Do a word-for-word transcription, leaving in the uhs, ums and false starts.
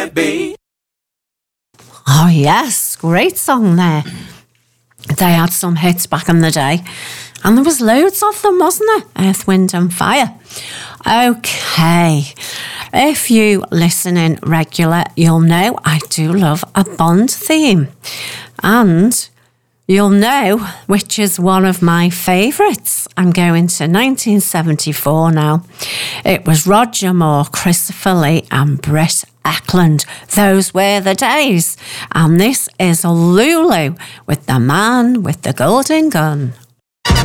Oh, yes, great song there. They had some hits back in the day, and there was loads of them, wasn't there? Earth, Wind and Fire. Okay, if you listen in regular, you'll know I do love a Bond theme. And you'll know which is one of my favourites. I'm going to nineteen seventy-four now. It was Roger Moore, Christopher Lee and Britt Ekland. Those were the days. And this is Lulu with The Man with the Golden Gun.